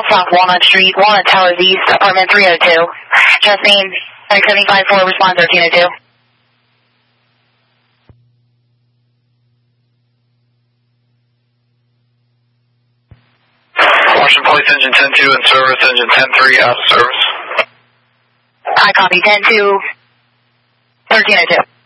South Walnut Street, Walnut Towers East, apartment 302. Justine, 75-4, respond 1302. Washington Police Engine 10-2 in service, Engine 10-3 out of service. I copy 10-2, 1302.